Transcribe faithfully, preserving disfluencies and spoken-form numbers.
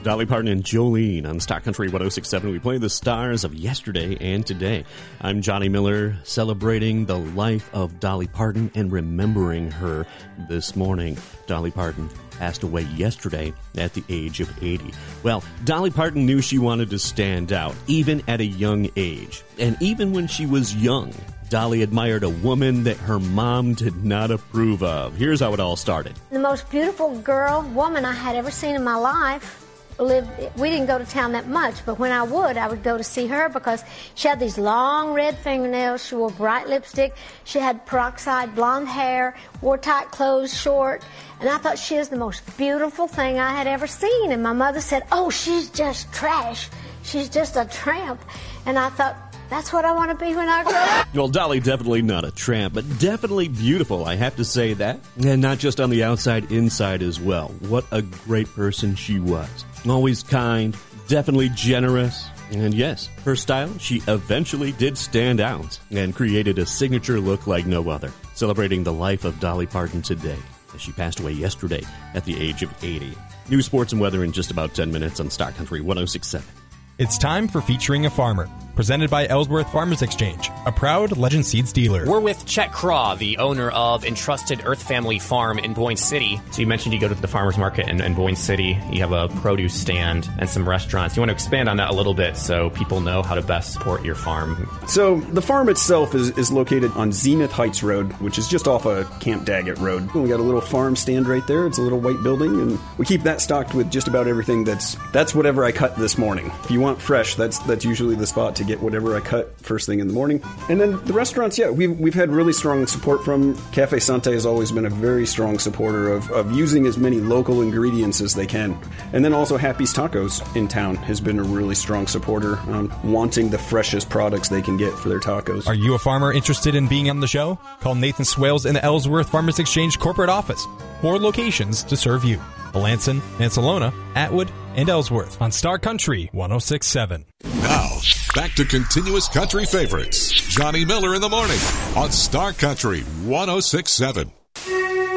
Dolly Parton and Jolene on Stock Country one oh six point seven. We play the stars of yesterday and today. I'm Johnny Miller, celebrating the life of Dolly Parton and remembering her this morning. Dolly Parton passed away yesterday at the age of eighty. Well, Dolly Parton knew she wanted to stand out, even at a young age. And even when she was young, Dolly admired a woman that her mom did not approve of. Here's how it all started. The most beautiful girl, woman I had ever seen in my life lived. We didn't go to town that much, but when I would, I would go to see her because she had these long red fingernails. She wore bright lipstick. She had peroxide blonde hair, wore tight clothes, short. And I thought she was the most beautiful thing I had ever seen. And my mother said, "Oh, she's just trash. She's just a tramp." And I thought, that's what I want to be when I grow up. Well, Dolly definitely not a tramp, but definitely beautiful, I have to say that. And not just on the outside, inside as well. What a great person she was. Always kind, definitely generous. And yes, her style, she eventually did stand out and created a signature look like no other. Celebrating the life of Dolly Parton today, as she passed away yesterday at the age of eighty. News, sports, and weather in just about ten minutes on Stock Country one oh six point seven. It's time for Featuring a Farmer, presented by Ellsworth Farmers Exchange, a proud Legend Seeds dealer. We're with Chet Craw, the owner of Entrusted Earth Family Farm in Boyne City. So you mentioned you go to the farmer's market in, in Boyne City. You have a produce stand and some restaurants. You want to expand on that a little bit so people know how to best support your farm? So the farm itself is, is located on Zenith Heights Road, which is just off of Camp Daggett Road. We got a little farm stand right there. It's a little white building, and we keep that stocked with just about everything that's that's whatever I cut this morning. If you want fresh, that's that's usually the spot to get whatever I cut first thing in the morning. And then the restaurants, yeah, we've, we've had really strong support from. Cafe Sante has always been a very strong supporter of, of using as many local ingredients as they can. And then also Happy's Tacos in town has been a really strong supporter, um, wanting the freshest products they can get for their tacos. Are you a farmer interested in being on the show? Call Nathan Swales in the Ellsworth Farmers Exchange corporate office. Four locations to serve you: Melanson, Mansalona, Atwood, and Ellsworth on Star Country one oh six point seven. Now, back to continuous country favorites. Johnny Miller in the morning on Star Country one oh six point seven.